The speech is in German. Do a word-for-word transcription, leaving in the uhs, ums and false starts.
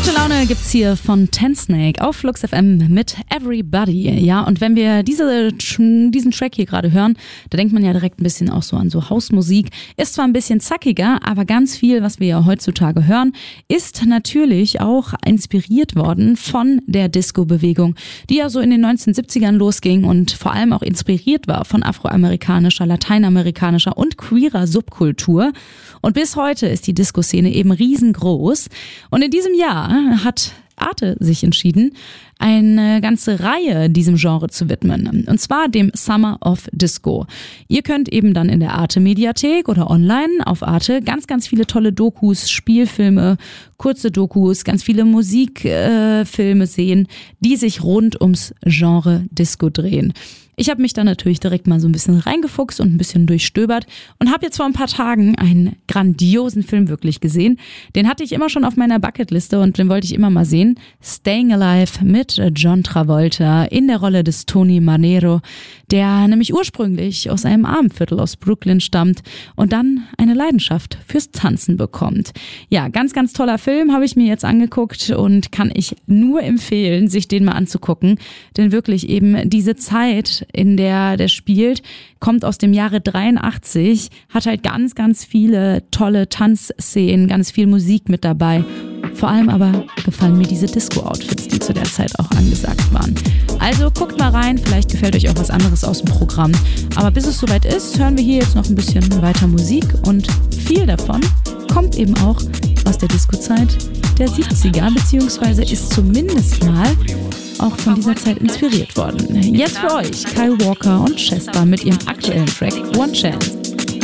Gute Laune gibt's hier von Tensnake auf Flux F M mit Everybody. Ja, und wenn wir diese, diesen Track hier gerade hören, da denkt man ja direkt ein bisschen auch so an so Hausmusik. Ist zwar ein bisschen zackiger, aber ganz viel, was wir ja heutzutage hören, ist natürlich auch inspiriert worden von der Disco-Bewegung, die ja so in den neunzehnhundertsiebzigern losging und vor allem auch inspiriert war von afroamerikanischer, lateinamerikanischer und queerer Subkultur. Und bis heute ist die Disco-Szene eben riesengroß. Und in diesem Jahr hat Arte sich entschieden, eine ganze Reihe diesem Genre zu widmen. Und zwar dem Summer of Disco. Ihr könnt eben dann in der Arte-Mediathek oder online auf Arte ganz, ganz viele tolle Dokus, Spielfilme, kurze Dokus, ganz viele Musikfilme äh, sehen, die sich rund ums Genre Disco drehen. Ich habe mich da natürlich direkt mal so ein bisschen reingefuchst und ein bisschen durchstöbert und habe jetzt vor ein paar Tagen einen grandiosen Film wirklich gesehen. Den hatte ich immer schon auf meiner Bucketliste und den wollte ich immer mal sehen. Staying Alive mit John Travolta in der Rolle des Tony Manero, der nämlich ursprünglich aus einem Armenviertel aus Brooklyn stammt und dann eine Leidenschaft fürs Tanzen bekommt. Ja, ganz, ganz toller Film, habe ich mir jetzt angeguckt und kann ich nur empfehlen, sich den mal anzugucken. Denn wirklich eben diese Zeit, in der der spielt, kommt aus dem Jahre dreiundachtzig, hat halt ganz, ganz viele tolle Tanzszenen, ganz viel Musik mit dabei. Vor allem aber gefallen mir diese Disco-Outfits, die zu der Zeit auch angesagt waren. Also guckt mal rein, vielleicht gefällt euch auch was anderes aus dem Programm. Aber bis es soweit ist, hören wir hier jetzt noch ein bisschen weiter Musik und viel davon kommt eben auch aus der Disco-Zeit der siebziger, beziehungsweise ist zumindest mal auch von dieser Zeit inspiriert worden. Jetzt für euch Kyle Walker und Chester mit ihrem aktuellen Track One Chance.